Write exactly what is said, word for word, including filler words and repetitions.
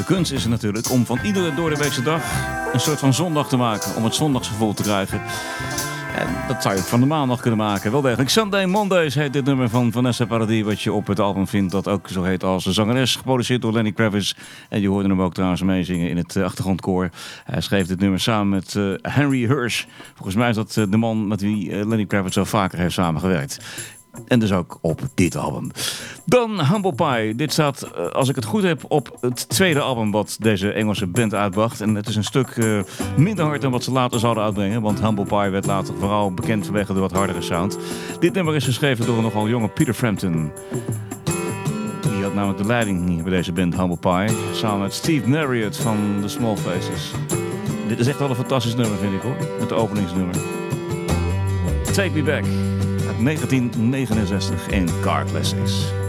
kunst is het natuurlijk om van iedere doordeweekse dag een soort van zondag te maken. Om het zondagsgevoel te krijgen. En dat zou je ook van de maandag kunnen maken. Wel degelijk. Sunday Mondays heet dit nummer van Vanessa Paradis. Wat je op het album vindt. Dat ook zo heet als zangeres. Geproduceerd door Lenny Kravitz. En je hoorde hem ook trouwens meezingen in het uh, achtergrondkoor. Hij schreef dit nummer samen met uh, Henry Hirsch. Volgens mij is dat uh, de man met wie uh, Lenny Kravitz zo vaker heeft samengewerkt. En dus ook op dit album. Dan Humble Pie. Dit staat, als ik het goed heb, op het tweede album wat deze Engelse band uitbracht. En het is een stuk uh, minder hard dan wat ze later zouden uitbrengen. Want Humble Pie werd later vooral bekend vanwege de wat hardere sound. Dit nummer is geschreven door een nogal jonge Peter Frampton. Die had namelijk de leiding hier bij deze band Humble Pie. Samen met Steve Marriott van The Small Faces. Dit is echt wel een fantastisch nummer, vind ik hoor. Het openingsnummer. Take Me Back. negentien negenenzestig in Car Classics.